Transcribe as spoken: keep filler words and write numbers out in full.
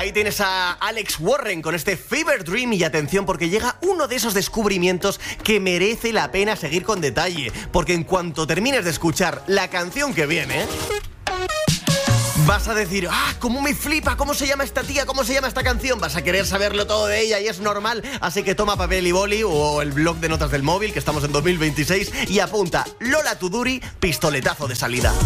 Ahí tienes a Alex Warren con este Fever Dream y atención porque llega uno de esos descubrimientos que merece la pena seguir con detalle, porque en cuanto termines de escuchar la canción que viene, vas a decir, ¡ah, cómo me flipa! ¿Cómo se llama esta tía? ¿Cómo se llama esta canción? Vas a querer saberlo todo de ella y es normal, así que toma papel y boli o el blog de notas del móvil, que estamos en dos mil veintiséis, y apunta Lola Tuduri, pistoletazo de salida.